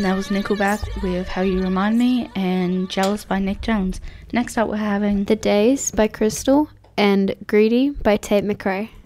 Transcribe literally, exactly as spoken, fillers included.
that was Nickelback with How You Remind Me and Jealous by Nick Jones. Next up we're having The Days by Crystal and Greedy by Tate McRae.